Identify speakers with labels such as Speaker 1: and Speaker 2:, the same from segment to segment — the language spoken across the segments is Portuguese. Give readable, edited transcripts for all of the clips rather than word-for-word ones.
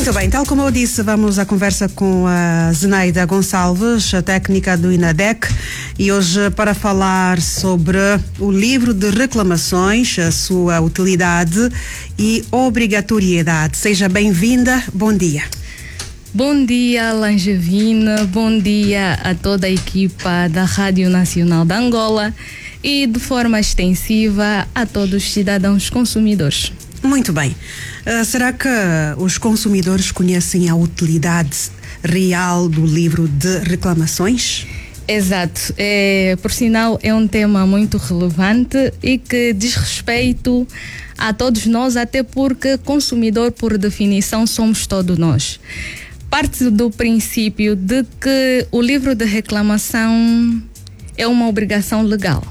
Speaker 1: Muito bem, tal como eu disse, vamos à conversa com a Zeneida Gonçalves, a técnica do INADEC, e hoje para falar sobre o livro de reclamações, a sua utilidade e obrigatoriedade. Seja bem-vinda, bom dia.
Speaker 2: Bom dia, Langevina, bom dia a toda a equipa da Rádio Nacional de Angola e de forma extensiva a todos os cidadãos consumidores.
Speaker 1: Muito bem. Será que os consumidores conhecem a utilidade real do livro de reclamações?
Speaker 2: Exato. Por sinal, é um tema muito relevante e que diz respeito a todos nós, até porque consumidor, por definição, somos todos nós. Parte do princípio de que o livro de reclamação é uma obrigação legal.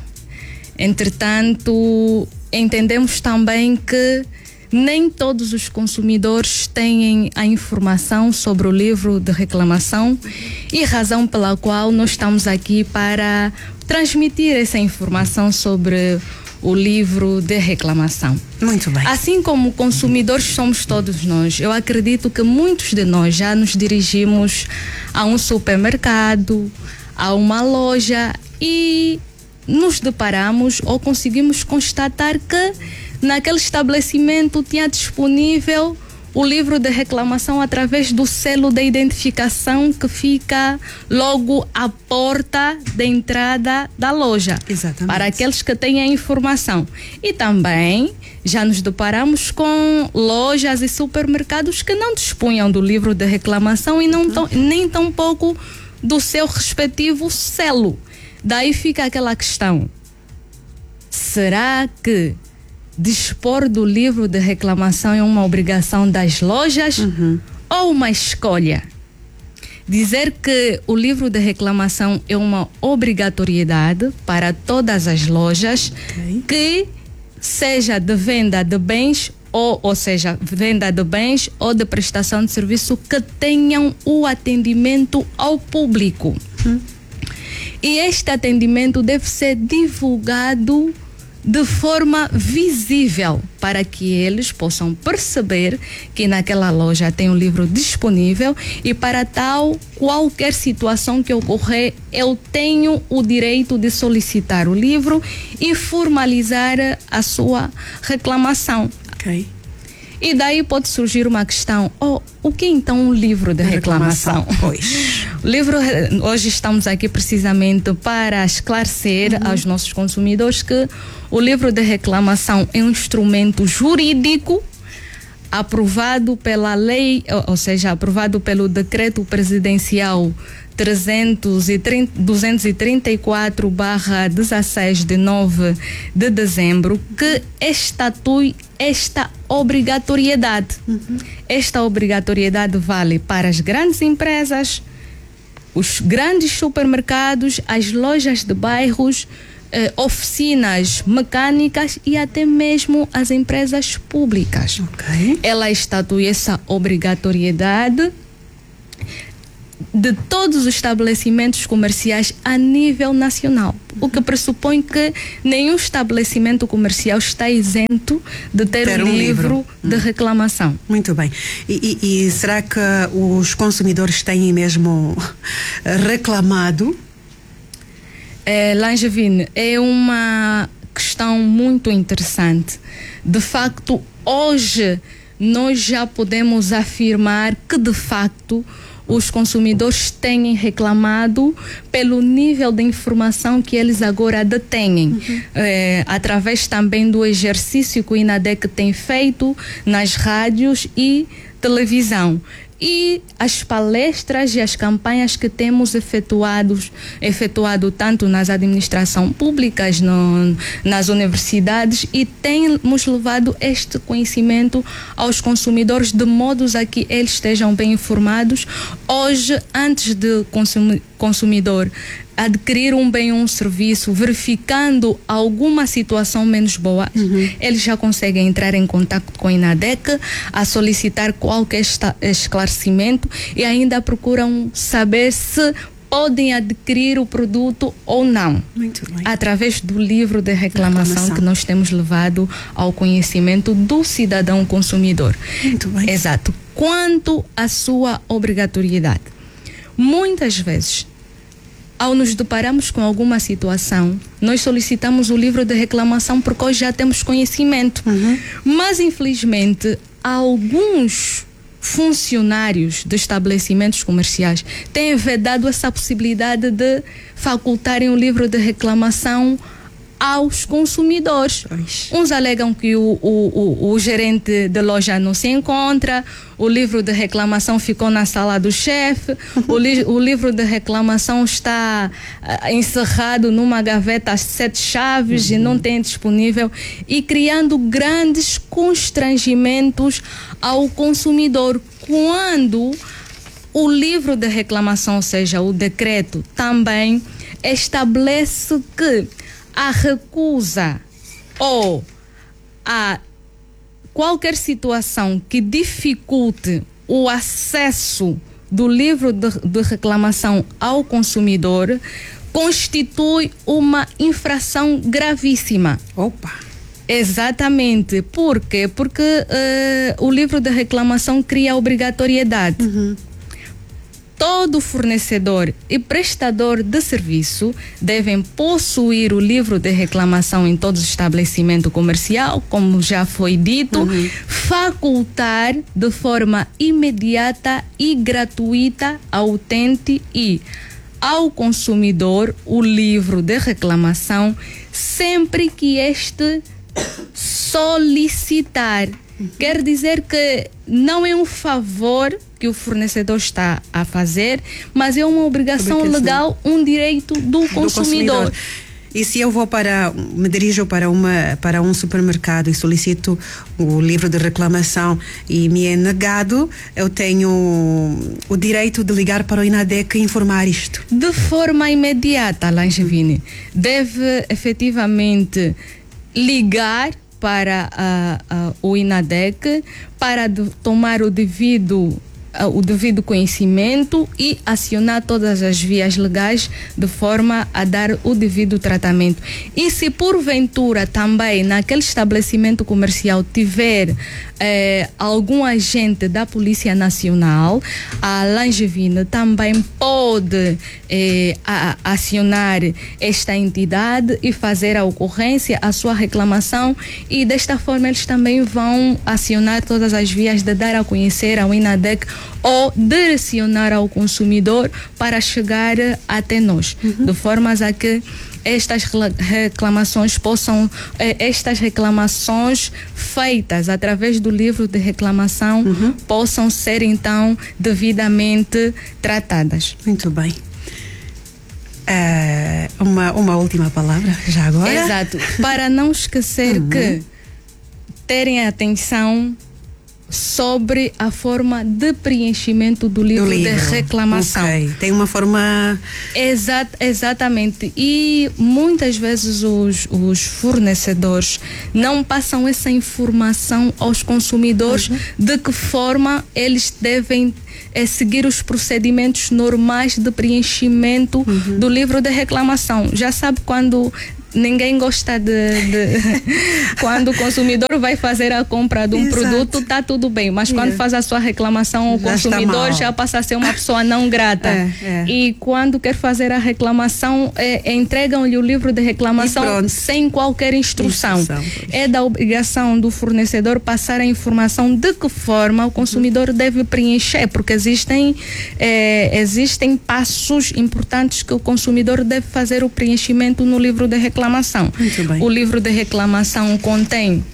Speaker 2: Entretanto, entendemos também que nem todos os consumidores têm a informação sobre o livro de reclamação e razão pela qual nós estamos aqui para transmitir essa informação sobre o livro de reclamação.
Speaker 1: Muito bem.
Speaker 2: Assim como consumidores somos todos nós, eu acredito que muitos de nós já nos dirigimos a um supermercado, a uma loja e nos deparamos ou conseguimos constatar que naquele estabelecimento tinha disponível o livro de reclamação através do selo de identificação que fica logo à porta da entrada da loja.
Speaker 1: Exatamente.
Speaker 2: Para aqueles que têm a informação. E também já nos deparamos com lojas e supermercados que não dispunham do livro de reclamação e nem tampouco do seu respectivo selo. Daí fica aquela questão: será que dispor do livro de reclamação é uma obrigação das lojas ou uma escolha? Dizer que o livro de reclamação é uma obrigatoriedade para todas as lojas, que seja de venda de bens ou seja, venda de bens ou de prestação de serviço que tenham o atendimento ao público. E este atendimento deve ser divulgado de forma visível para que eles possam perceber que naquela loja tem um livro disponível e para tal, qualquer situação que ocorrer, eu tenho o direito de solicitar o livro e formalizar a sua reclamação.
Speaker 1: Ok.
Speaker 2: E daí pode surgir uma questão: o que é então um livro de reclamação?
Speaker 1: Pois.
Speaker 2: O livro, hoje estamos aqui precisamente para esclarecer aos nossos consumidores que o livro de reclamação é um instrumento jurídico aprovado pela lei, ou seja, aprovado pelo decreto presidencial 234/16 de 9 de dezembro, que estatui esta obrigatoriedade. Esta obrigatoriedade vale para as grandes empresas, os grandes supermercados, as lojas de bairros, oficinas mecânicas e até mesmo as empresas públicas.
Speaker 1: Ok.
Speaker 2: Ela estatui essa obrigatoriedade de todos os estabelecimentos comerciais a nível nacional, o que pressupõe que nenhum estabelecimento comercial está isento de ter um livro de reclamação.
Speaker 1: Muito bem. E será que os consumidores têm mesmo reclamado?
Speaker 2: Langevine, é uma questão muito interessante. De facto, hoje nós já podemos afirmar que, de facto, os consumidores têm reclamado pelo nível de informação que eles agora detêm, através também do exercício que o INADEC tem feito nas rádios e televisão. E as palestras e as campanhas que temos efetuado tanto nas administrações públicas, nas universidades, e temos levado este conhecimento aos consumidores de modo a que eles estejam bem informados. Hoje, antes de consumidor adquirir um bem ou um serviço, verificando alguma situação menos boa, eles já conseguem entrar em contato com a INADEC, a solicitar qualquer esclarecimento e ainda procuram saber se podem adquirir o produto ou não.
Speaker 1: Muito bem.
Speaker 2: Através do livro de reclamação que nós temos levado ao conhecimento do cidadão consumidor.
Speaker 1: Muito bem.
Speaker 2: Exato. Quanto à sua obrigatoriedade, muitas vezes, ao nos depararmos com alguma situação, nós solicitamos o livro de reclamação porque hoje já temos conhecimento. Mas, infelizmente, alguns funcionários de estabelecimentos comerciais têm vedado essa possibilidade de facultarem o livro de reclamação aos consumidores. Uns alegam que o gerente de loja não se encontra, o livro de reclamação ficou na sala do chefe, o livro de reclamação está encerrado numa gaveta às 7 chaves e não tem disponível, e criando grandes constrangimentos ao consumidor, quando o livro de reclamação, ou seja, o decreto, também estabelece que a recusa ou a qualquer situação que dificulte o acesso do livro de reclamação ao consumidor constitui uma infração gravíssima.
Speaker 1: Opa!
Speaker 2: Exatamente. Por quê? Porque o livro de reclamação cria obrigatoriedade. Todo fornecedor e prestador de serviço devem possuir o livro de reclamação em todos os estabelecimentos comerciais, como já foi dito, facultar de forma imediata e gratuita ao utente e ao consumidor o livro de reclamação sempre que este solicitar. Quer dizer que não é um favor que o fornecedor está a fazer, mas é uma obrigação legal, um direito do consumidor.
Speaker 1: E se eu me dirijo para um supermercado e solicito o livro de reclamação e me é negado, eu tenho o direito de ligar para o INADEC e informar isto?
Speaker 2: De forma imediata, Langevine. Deve efetivamente ligar para o INADEC para tomar o devido conhecimento e acionar todas as vias legais de forma a dar o devido tratamento. E se porventura também naquele estabelecimento comercial tiver algum agente da Polícia Nacional, a Langevine também pode acionar esta entidade e fazer a ocorrência, a sua reclamação, e desta forma eles também vão acionar todas as vias de dar a conhecer ao INADEC ou direcionar ao consumidor para chegar até nós, de formas a que estas reclamações feitas através do livro de reclamação possam ser então devidamente tratadas.
Speaker 1: Muito bem. Uma última palavra já agora.
Speaker 2: Exato. Para não esquecer que terem atenção sobre a forma de preenchimento do livro de reclamação.
Speaker 1: Okay. Tem uma forma...
Speaker 2: Exatamente. E muitas vezes os fornecedores não passam essa informação aos consumidores de que forma eles devem seguir os procedimentos normais de preenchimento do livro de reclamação. Já sabe, quando ninguém gosta quando o consumidor vai fazer a compra de um produto, está tudo bem, mas quando faz a sua reclamação, o consumidor já passa a ser uma pessoa não grata. E quando quer fazer a reclamação, entregam-lhe o livro de reclamação sem qualquer instrução. É da obrigação do fornecedor passar a informação de que forma o consumidor deve preencher, porque existem passos importantes que o consumidor deve fazer o preenchimento no livro de reclamação. O livro de reclamação contém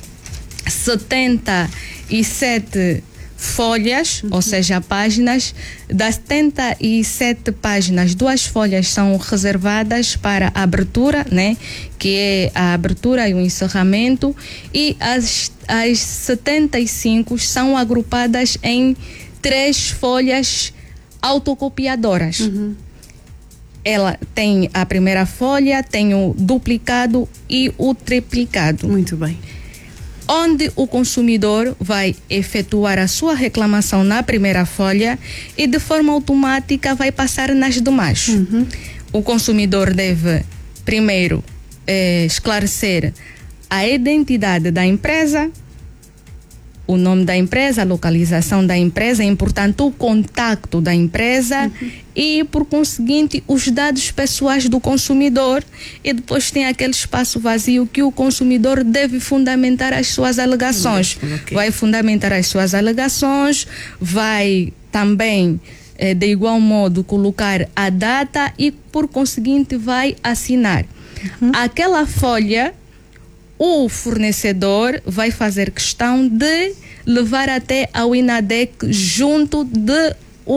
Speaker 2: 77 folhas, ou seja, páginas. Das 77 páginas, 2 folhas são reservadas para a abertura, né? Que é a abertura e o encerramento, e as 75 são agrupadas em 3 folhas autocopiadoras. Ela tem a primeira folha, tem o duplicado e o triplicado.
Speaker 1: Muito bem.
Speaker 2: Onde o consumidor vai efetuar a sua reclamação na primeira folha e de forma automática vai passar nas demais. O consumidor deve primeiro esclarecer a identidade da empresa, o nome da empresa, a localização da empresa, é importante o contacto da empresa e, por conseguinte, os dados pessoais do consumidor, e depois tem aquele espaço vazio que o consumidor deve fundamentar as suas alegações. Vai fundamentar as suas alegações, vai também, de igual modo, colocar a data e, por conseguinte, vai assinar. Aquela folha, o fornecedor vai fazer questão de levar até ao INADEC junto de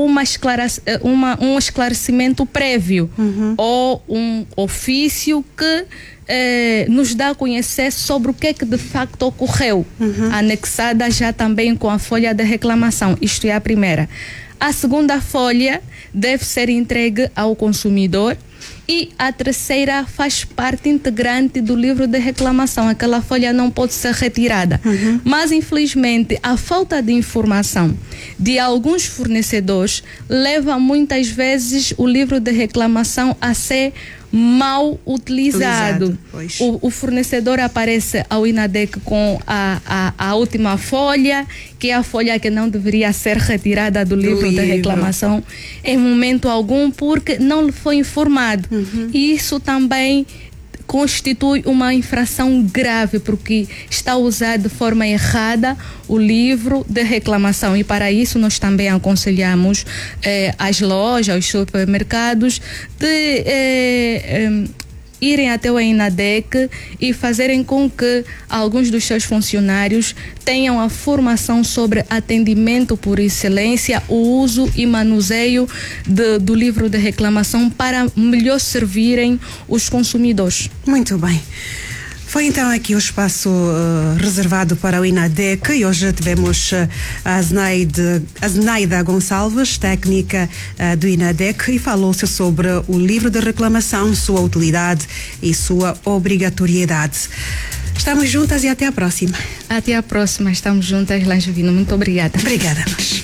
Speaker 2: um esclarecimento prévio ou um ofício que nos dá a conhecer sobre o que é que de facto ocorreu, anexada já também com a folha de reclamação. Isto é a primeira. A segunda folha deve ser entregue ao consumidor e a terceira faz parte integrante do livro de reclamação. Aquela folha não pode ser retirada. Mas, infelizmente, a falta de informação de alguns fornecedores leva muitas vezes o livro de reclamação a ser mal utilizado. O fornecedor aparece ao INADEC com a última folha, que é a folha que não deveria ser retirada do livro de reclamação em momento algum, porque não lhe foi informado. E isso também constitui uma infração grave, porque está a usar de forma errada o livro de reclamação, e para isso nós também aconselhamos as lojas, os supermercados de irem até o INADEC e fazerem com que alguns dos seus funcionários tenham a formação sobre atendimento por excelência, o uso e manuseio do livro de reclamação para melhor servirem os consumidores.
Speaker 1: Muito bem. Foi então aqui o espaço reservado para o INADEC, e hoje tivemos a Zenaida Gonçalves, técnica do INADEC, e falou-se sobre o livro de reclamação, sua utilidade e sua obrigatoriedade. Estamos juntas e até a próxima.
Speaker 2: Até a próxima, estamos juntas, Langevino. Muito obrigada.
Speaker 1: Obrigada a nós.